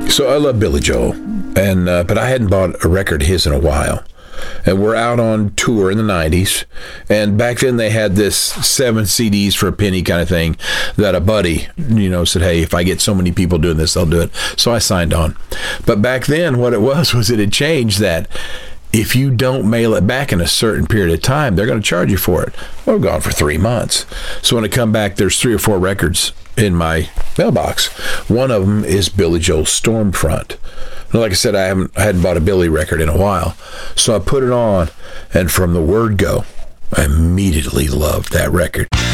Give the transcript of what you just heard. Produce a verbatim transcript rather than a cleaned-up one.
So I love Billy Joel, and uh, but I hadn't bought a record of his in a while. And we're out on tour in the nineties, and back then they had this seven C Ds for a penny kind of thing that a buddy, you know, said, hey, if I get so many people doing this, I'll do it. So I signed on. But back then what it was was it had changed that if you don't mail it back in a certain period of time, they're going to charge you for it. Well, we're gone for three months. So when I come back, there's three or four records in my mailbox. One of them is Billy Joel's Stormfront. Like I said, I haven't I hadn't bought a Billy record in a while. So I put it on, and from the word go, I immediately loved that record.